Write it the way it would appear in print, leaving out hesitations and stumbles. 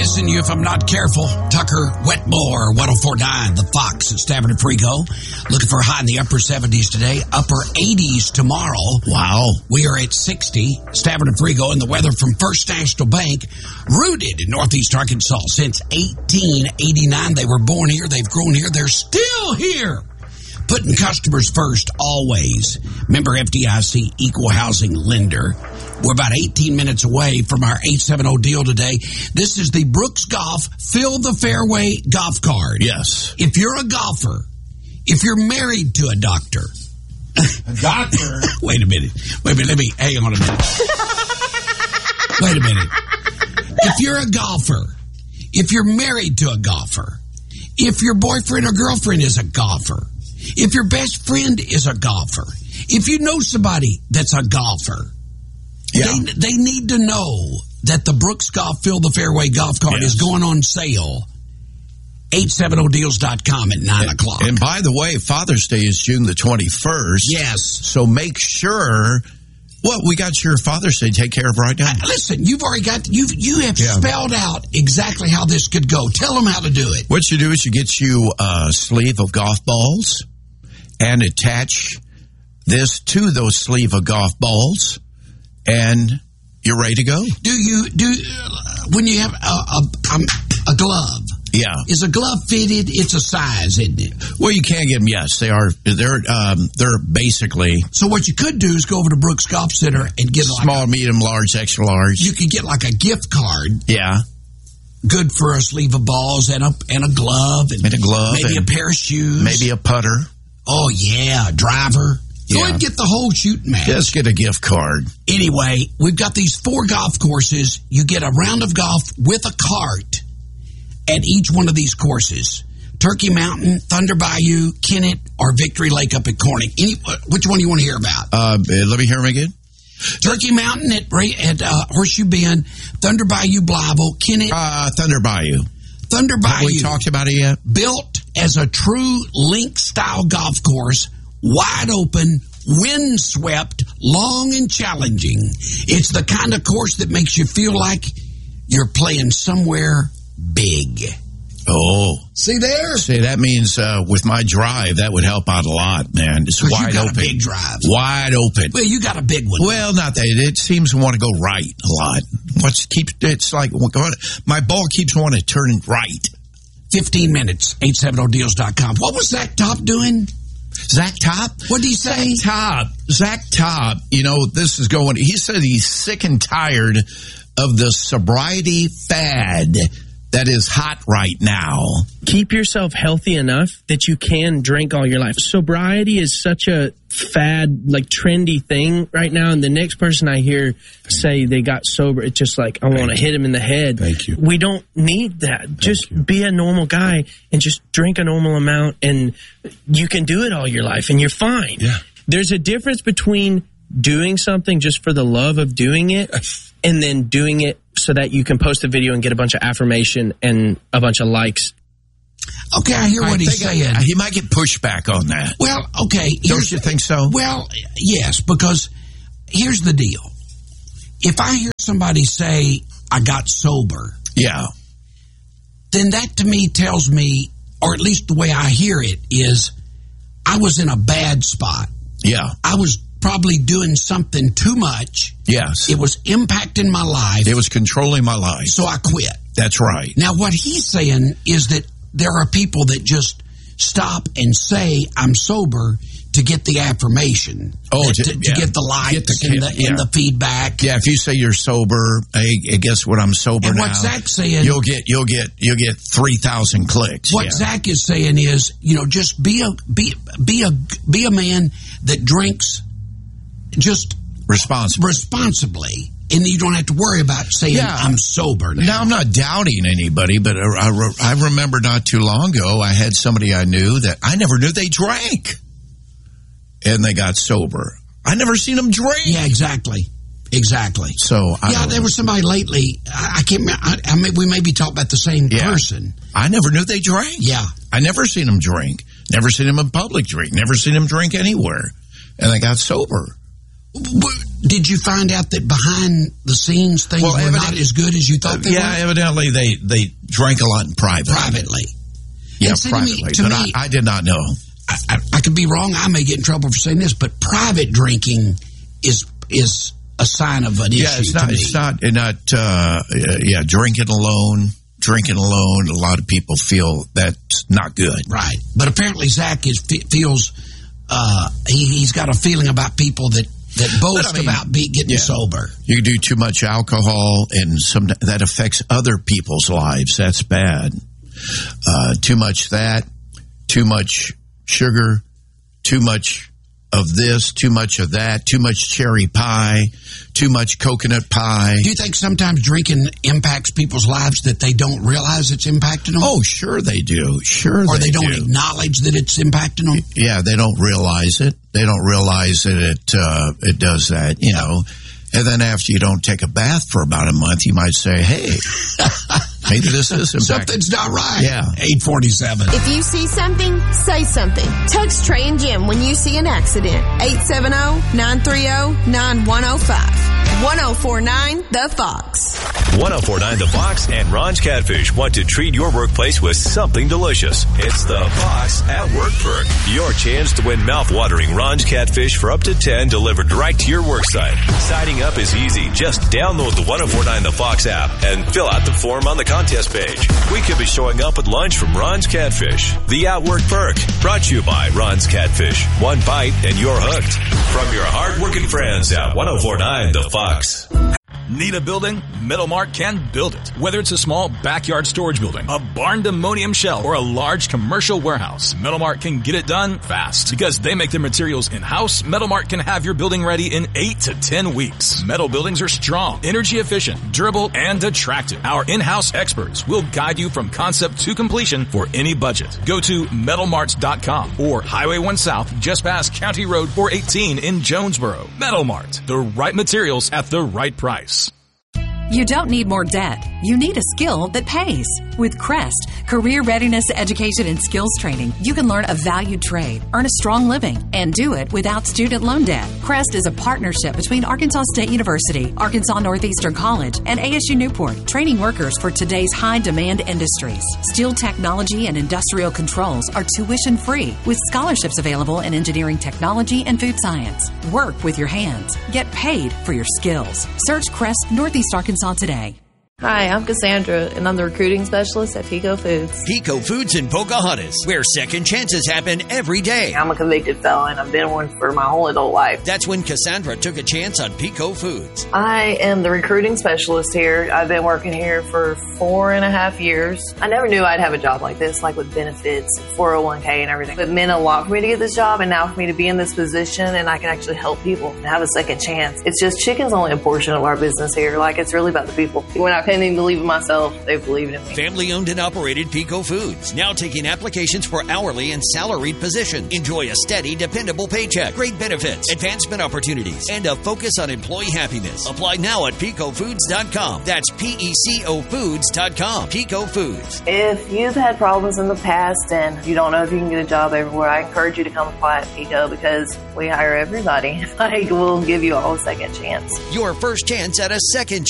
missing you if I'm not careful. Tucker Wetmore, 104.9, The Fox at Stafford and Frigo. Looking for a high in the upper 70s today, upper 80s tomorrow. Wow. We are at 60, Stafford and Frigo, and the weather from First National Bank, rooted in Northeast Arkansas since 1889. They were born here, they've grown here, they're still here. Putting customers first, always. Member FDIC, equal housing lender. We're about 18 minutes away from our 870 deal today. This is the Brooks Golf Fill the Fairway golf card. Yes. If you're a golfer, if you're married to a doctor. A doctor? Wait a minute. Let me, hang on a minute. Wait a minute. If you're a golfer, if you're married to a golfer, if your boyfriend or girlfriend is a golfer, if your best friend is a golfer, if you know somebody that's a golfer, they need to know that the Brooks Golf Fill the Fairway golf card is going on sale. 870deals.com at 9 o'clock. And by the way, Father's Day is June the 21st. Yes. So make sure... Well, we got your Father's Day to take care of right now. Listen, you've already got, you have spelled out exactly how this could go. Tell them how to do it. What you do is you get you a sleeve of golf balls and attach this to those sleeve of golf balls, and you're ready to go. When you have a glove? Yeah. Is a glove fitted? It's a size, isn't it? Well, you can get them, yes. They are. They're basically... So what you could do is go over to Brooks Golf Center and get small, medium, large, extra large. You could get like a gift card. Yeah. Good for a sleeve of balls and a glove. And a glove. Maybe a pair of shoes. Maybe a putter. Oh, yeah. A driver. Go ahead and get the whole shooting match. Just get a gift card. Anyway, we've got these 4 golf courses. You get a round of golf with a cart at each one of these courses. Turkey Mountain, Thunder Bayou, Kennett, or Victory Lake up at Corning. Which one do you want to hear about? Let me hear them again. Turkey Mountain at Horseshoe Bend, Thunder Bayou, Blytheville, Kennett. Thunder Bayou. Thunder Bayou. Have we talked about it yet? Built as a true link-style golf course, wide open, wind-swept, long and challenging. It's the kind of course that makes you feel like you're playing somewhere big. Oh. See there? See, that means with my drive, that would help out a lot, man. It's wide open. A big drive. Wide open. Well, you got a big one. Well, not that. It seems to want to go right a lot. It's like my ball keeps wanting to turn right. 15 minutes, 870deals.com. What was Zach Top doing? Zach Top? What did he say? Zach Top, this is going... He said he's sick and tired of the sobriety fad that is hot right now. Keep yourself healthy enough that you can drink all your life. Sobriety is such a fad, like trendy thing right now. And the next person I hear say they got sober, it's just like, I want to hit him in the head. Thank you. We don't need that. Just be a normal guy and just drink a normal amount, and you can do it all your life and you're fine. Yeah. There's a difference between doing something just for the love of doing it and then doing it so that you can post a video and get a bunch of affirmation and a bunch of likes. Okay, I hear what he's saying. He might get pushback on that. Well, okay. Don't you think so? Well, yes, because here's the deal. If I hear somebody say, I got sober, then that to me tells me, or at least the way I hear it, is I was in a bad spot. Yeah. I was probably doing something too much. Yes. It was impacting my life. It was controlling my life. So I quit. That's right. Now, what he's saying is that there are people that just stop and say, I'm sober, to get the affirmation. To get the likes and the feedback. Yeah, if you say you're sober, hey, guess what? I'm sober and now. What Zach's saying, you'll get 3,000 clicks. What Zach is saying is, just be a man that drinks just responsibly, and you don't have to worry about saying I'm sober now. Now, I'm not doubting anybody, but I remember not too long ago, I had somebody I knew that I never knew they drank, and they got sober. I never seen them drink. Yeah, exactly. So there was somebody lately. I can't remember. We may be talking about the same person. I never knew they drank. Yeah, I never seen them drink. Never seen them in public drink. Never seen them drink anywhere, and they got sober. Did you find out that behind the scenes things were not as good as you thought they were? Yeah, evidently they drank a lot in private. Privately. Yeah, privately. But I did not know. I could be wrong. I may get in trouble for saying this, but private drinking is a sign of an issue. Yeah, it's not drinking alone. A lot of people feel that's not good. Right. But apparently Zach feels he's got a feeling about people that boast about getting sober. You do too much alcohol, and that affects other people's lives. That's bad. Too much sugar, too much of this, too much of that, too much cherry pie, too much coconut pie. Do you think sometimes drinking impacts people's lives that they don't realize it's impacting them? Oh, sure they do. Or they don't acknowledge that it's impacting them? Yeah, they don't realize it. They don't realize that it does that, you know. And then after you don't take a bath for about a month, you might say, hey, maybe this is impacting. Something's not right. Yeah. 847. If you see something, say something. Text Trey and Jim when you see an accident. 870-930-9105. 1049 The Fox. 1049 The Fox and Ron's Catfish want to treat your workplace with something delicious. It's the Fox at Work Perk. Your chance to win mouth-watering Ron's Catfish for up to 10 delivered right to your worksite. Signing up is easy. Just download the 1049 The Fox app and fill out the form on the contest page. We could be showing up with lunch from Ron's Catfish. The Outwork Perk, brought to you by Ron's Catfish. One bite and you're hooked. From your hard-working friends at 1049 The Fox. Need a building? Metal Mart can build it. Whether it's a small backyard storage building, a barn-dominium shell, or a large commercial warehouse, Metal Mart can get it done fast. Because they make their materials in-house, Metal Mart can have your building ready in 8 to 10 weeks. Metal buildings are strong, energy efficient, durable, and attractive. Our in-house experts will guide you from concept to completion for any budget. Go to metalmart.com or Highway 1 South, just past County Road 418 in Jonesboro. Metal Mart, the right materials at the right price. You don't need more debt. You need a skill that pays. With Crest, Career Readiness Education and Skills Training, you can learn a valued trade, earn a strong living, and do it without student loan debt. Crest is a partnership between Arkansas State University, Arkansas Northeastern College, and ASU Newport, training workers for today's high-demand industries. Steel technology and industrial controls are tuition-free, with scholarships available in engineering technology and food science. Work with your hands. Get paid for your skills. Search Crest Northeast Arkansas today. Hi, I'm Cassandra, and I'm the recruiting specialist at Pico Foods. Pico Foods in Pocahontas, where second chances happen every day. I'm a convicted felon. I've been one for my whole adult life. That's when Cassandra took a chance on Pico Foods. I am the recruiting specialist here. I've been working here for 4.5 years. I never knew I'd have a job like this, like with benefits, 401k and everything. It meant a lot for me to get this job, and now for me to be in this position, and I can actually help people and have a second chance. It's just chicken's only a portion of our business here. Like, it's really about the people. When I couldn't even believe in myself, they believed in me. Family owned and operated Pico Foods, now taking applications for hourly and salaried positions. Enjoy a steady, dependable paycheck, great benefits, advancement opportunities, and a focus on employee happiness. Apply now at PicoFoods.com. That's PECOFoods.com. Pico Foods. If you've had problems in the past and you don't know if you can get a job everywhere, I encourage you to come apply at Pico because we hire everybody. We'll give you all a second chance. Your first chance at a second